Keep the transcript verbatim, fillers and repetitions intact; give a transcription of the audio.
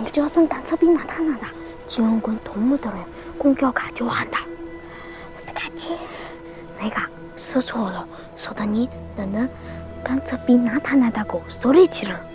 경찰선 단첩이 나타나다. 지원군 동무들을 공격하려 한다. 어떡하지? 내가 스스로 서더니 너는 간첩이 나타나다고 소리치를